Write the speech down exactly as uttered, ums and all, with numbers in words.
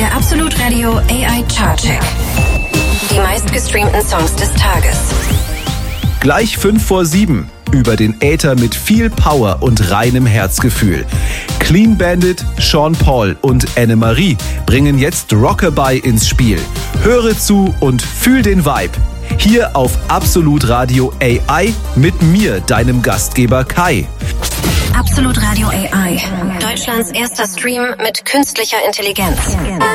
Der Absolut Radio A I Chart Check. Die meistgestreamten Songs des Tages. Gleich fünf vor sieben. Über den Äther mit viel Power und reinem Herzgefühl. Clean Bandit, Sean Paul und Anne-Marie bringen jetzt Rockabye ins Spiel. Höre zu und fühl den Vibe. Hier auf Absolut Radio A I mit mir, deinem Gastgeber Kai. Absolut Radio A I. Deutschlands erster Stream mit künstlicher Intelligenz.